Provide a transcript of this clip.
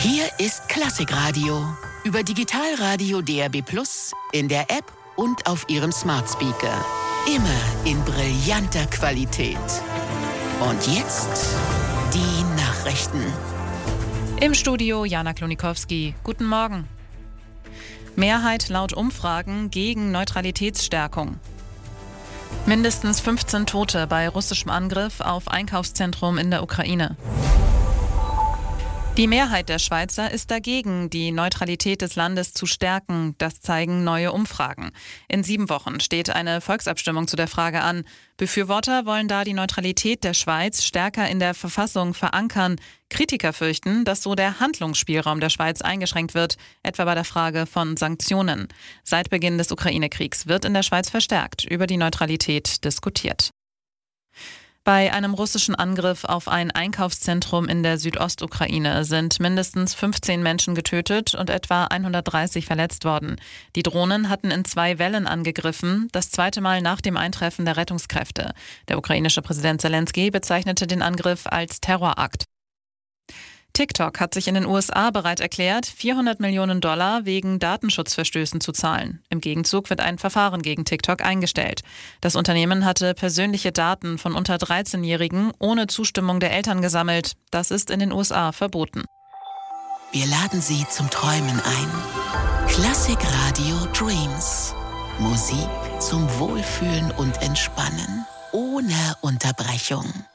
Hier ist Klassikradio über Digitalradio DAB+, in der App und auf Ihrem Smart Speaker. Immer in brillanter Qualität. Und jetzt die Nachrichten. Im Studio Jana Klonikowski. Guten Morgen. Mehrheit laut Umfragen gegen Neutralitätsstärkung. Mindestens 15 Tote bei russischem Angriff auf Einkaufszentrum in der Ukraine. Die Mehrheit der Schweizer ist dagegen, die Neutralität des Landes zu stärken. Das zeigen neue Umfragen. In 7 Wochen steht eine Volksabstimmung zu der Frage an. Befürworter wollen da die Neutralität der Schweiz stärker in der Verfassung verankern. Kritiker fürchten, dass so der Handlungsspielraum der Schweiz eingeschränkt wird, etwa bei der Frage von Sanktionen. Seit Beginn des Ukraine-Kriegs wird in der Schweiz verstärkt über die Neutralität diskutiert. Bei einem russischen Angriff auf ein Einkaufszentrum in der Südostukraine sind mindestens 15 Menschen getötet und etwa 130 verletzt worden. Die Drohnen hatten in 2 Wellen angegriffen, das zweite Mal nach dem Eintreffen der Rettungskräfte. Der ukrainische Präsident Zelensky bezeichnete den Angriff als Terrorakt. TikTok hat sich in den USA bereit erklärt, $400 Millionen wegen Datenschutzverstößen zu zahlen. Im Gegenzug wird ein Verfahren gegen TikTok eingestellt. Das Unternehmen hatte persönliche Daten von unter 13-Jährigen ohne Zustimmung der Eltern gesammelt. Das ist in den USA verboten. Wir laden Sie zum Träumen ein. Klassikradio Dreams. Musik zum Wohlfühlen und Entspannen ohne Unterbrechung.